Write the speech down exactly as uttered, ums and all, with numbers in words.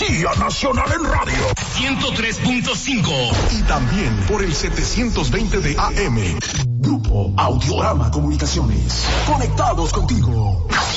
Día Nacional en Radio. ciento tres punto cinco. Y también por el setecientos veinte de A M. Grupo Audiorama Comunicaciones. Conectados contigo.